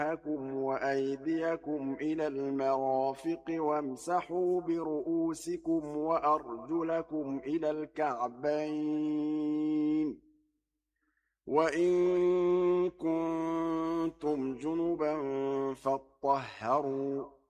وُجُوهَكُمْ وَأَيْدِيَكُمْ إِلَى الْمَرَافِقِ وَامْسَحُوا بِرُءُوسِكُمْ وَأَرْجُلَكُمْ إِلَى الْكَعْبَيْنِ ۚ وَإِن كُنتُمْ جُنُبًا فَاطَّهَّرُوا ۚ